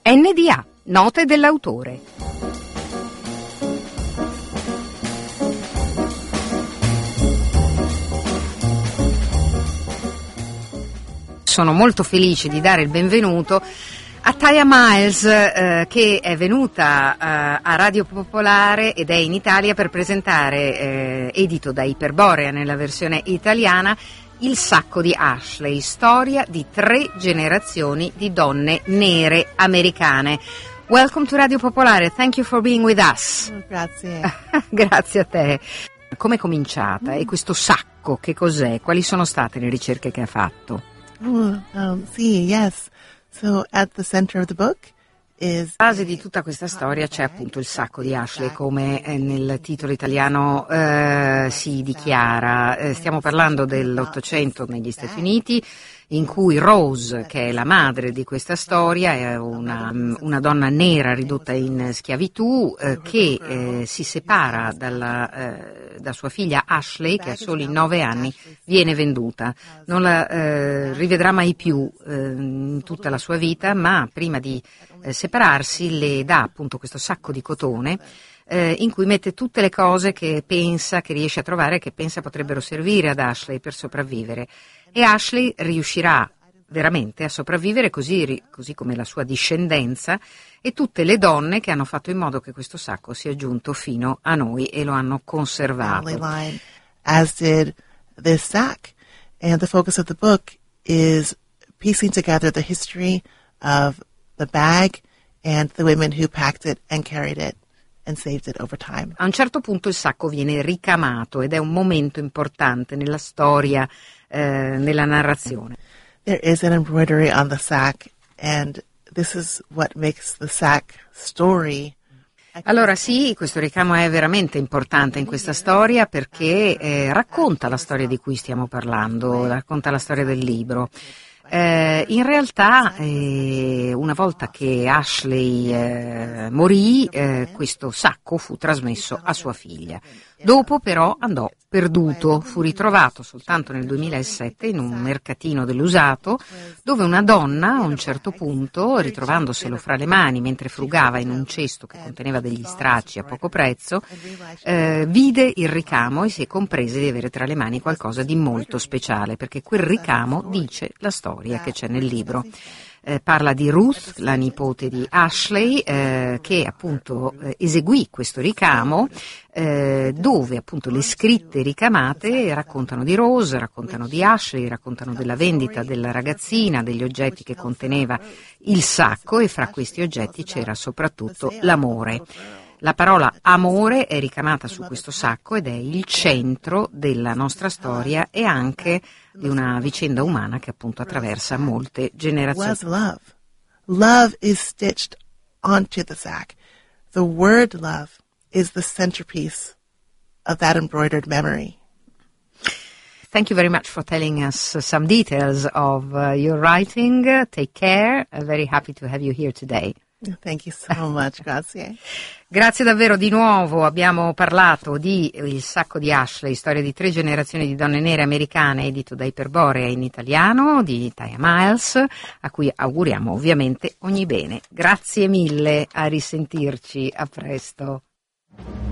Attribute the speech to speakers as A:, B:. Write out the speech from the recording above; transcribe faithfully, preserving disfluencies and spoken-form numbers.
A: N D A, note dell'autore. Sono molto felice di dare il benvenuto a Taya Miles, eh, che è venuta eh, a Radio Popolare ed è in Italia per presentare, eh, edito da Iperborea nella versione italiana, Il sacco di Ashley, storia di tre generazioni di donne nere americane. Welcome to Radio Popolare, thank you for being with us.
B: Grazie.
A: Grazie a te. Come è cominciata? E questo sacco che cos'è? Quali sono state le ricerche che ha fatto?
B: Oh, um, sì, yes. So at the center of the book is...
A: A base di tutta questa storia c'è appunto il sacco di Ashley, come nel titolo italiano eh, si dichiara. Eh, stiamo parlando dell'Ottocento negli Stati Uniti, in cui Rose, che è la madre di questa storia, è una, una donna nera ridotta in schiavitù, eh, che eh, si separa dalla, eh, da sua figlia Ashley, che a soli nove anni viene venduta. Non la eh, rivedrà mai più eh, in tutta la sua vita, ma prima di eh, separarsi le dà appunto questo sacco di cotone eh, in cui mette tutte le cose che pensa, che riesce a trovare, che pensa potrebbero servire ad Ashley per sopravvivere. E Ashley riuscirà veramente a sopravvivere, così, così come la sua discendenza e tutte le donne che hanno fatto in modo che questo sacco sia giunto fino a noi e lo hanno conservato.
B: As did this sack. And the focus of the book is piecing together the history of the bag and the women who packed it and carried it and saved it over time.
A: A un certo punto il sacco viene ricamato ed è un momento importante nella storia, eh, nella narrazione.
B: There is an embroidery on the sack, and this is what makes the sack story.
A: Allora sì, questo ricamo è veramente importante in questa storia perché eh, racconta la storia di cui stiamo parlando, racconta la storia del libro. Eh, in realtà eh, una volta che Ashley eh, morì, eh, questo sacco fu trasmesso a sua figlia. Dopo però andò perduto, fu ritrovato soltanto nel duemilasette in un mercatino dell'usato, dove una donna a un certo punto, ritrovandoselo fra le mani mentre frugava in un cesto che conteneva degli stracci a poco prezzo, eh, vide il ricamo e si comprese di avere tra le mani qualcosa di molto speciale, perché quel ricamo dice la storia che c'è nel libro. Eh, parla di Ruth, la nipote di Ashley, eh, che appunto eh, eseguì questo ricamo, eh, dove appunto le scritte ricamate raccontano di Rose, raccontano di Ashley, raccontano della vendita della ragazzina, degli oggetti che conteneva il sacco, e fra questi oggetti c'era soprattutto l'amore. La parola amore è ricamata su questo sacco ed è il centro della nostra storia e anche di una vicenda umana che appunto attraversa molte generazioni.
B: Was love. Love is stitched onto the sack. The word love is the centerpiece of that embroidered memory.
A: Thank you very much for telling us some details of uh, your writing. Take care. I'm very happy to have you here today.
B: Thank you so much, grazie.
A: Grazie davvero di nuovo. Abbiamo parlato di Il sacco di Ashley, storia di tre generazioni di donne nere americane, edito da Iperborea in italiano, di Taya Miles, a cui auguriamo ovviamente ogni bene. Grazie mille, a risentirci, a presto.